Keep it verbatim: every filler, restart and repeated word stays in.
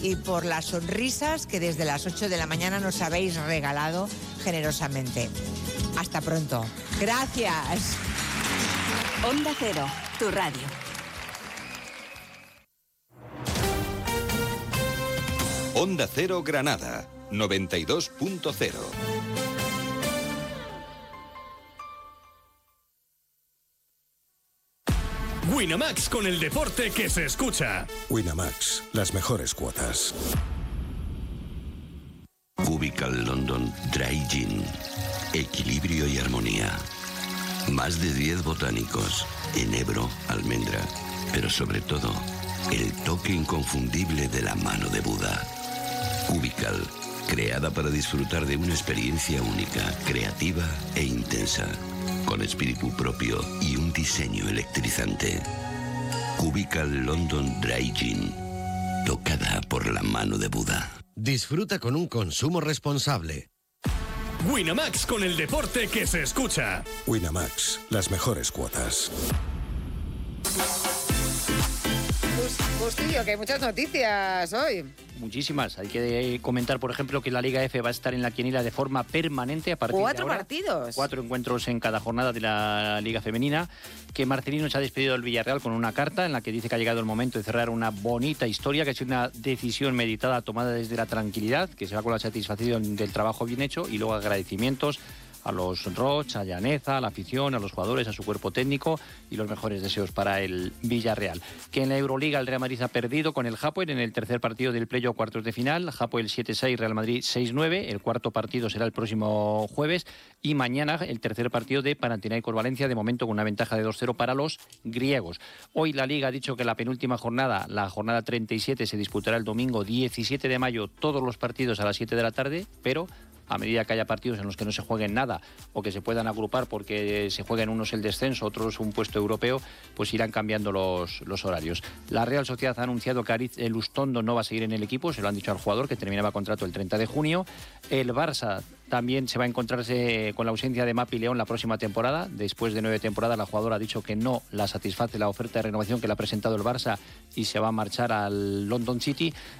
y por las sonrisas que desde las ocho de la mañana nos habéis regalado generosamente. Hasta pronto. Gracias. Onda Cero, tu radio. Onda Cero Granada, noventa y dos punto cero. Winamax, con el deporte que se escucha. Winamax, las mejores cuotas. Cubical London Dry Gin. Equilibrio y armonía. Más de diez botánicos. Enebro, almendra. Pero sobre todo, el toque inconfundible de la mano de Buda. Cubical, creada para disfrutar de una experiencia única, creativa e intensa, con espíritu propio y un diseño electrizante. Cubical London Dry Gin, tocada por la mano de Buda. Disfruta con un consumo responsable. Winamax, con el deporte que se escucha. Winamax, las mejores cuotas. Justillo, que hay muchas noticias hoy. Muchísimas. Hay que comentar, por ejemplo, que la Liga F va a estar en la quiniela de forma permanente a partir Cuatro de ahora. partidos. Cuatro encuentros en cada jornada de la Liga Femenina. Que Marcelino se ha despedido del Villarreal con una carta en la que dice que ha llegado el momento de cerrar una bonita historia, que ha sido una decisión meditada, tomada desde la tranquilidad, que se va con la satisfacción del trabajo bien hecho y luego agradecimientos a los Roch, a Llaneza, a la afición, a los jugadores, a su cuerpo técnico y los mejores deseos para el Villarreal. Que en la Euroliga el Real Madrid ha perdido con el Hapoel en el tercer partido del playoff cuartos de final. Hapoel siete seis, Real Madrid seis nueve. El cuarto partido será el próximo jueves y mañana el tercer partido de Panathinaikos Valencia, de momento con una ventaja de dos cero para los griegos. Hoy la Liga ha dicho que la penúltima jornada, la jornada treinta y siete, se disputará el domingo diecisiete de mayo, todos los partidos a las siete de la tarde, pero a medida que haya partidos en los que no se jueguen nada o que se puedan agrupar porque se jueguen unos el descenso, otros un puesto europeo, pues irán cambiando los, los horarios. La Real Sociedad ha anunciado que Aritz Lustondo no va a seguir en el equipo, se lo han dicho al jugador, que terminaba contrato el treinta de junio. El Barça también se va a encontrarse con la ausencia de Mapi León la próxima temporada. Después de nueve temporadas, la jugadora ha dicho que no la satisface la oferta de renovación que le ha presentado el Barça y se va a marchar al London City.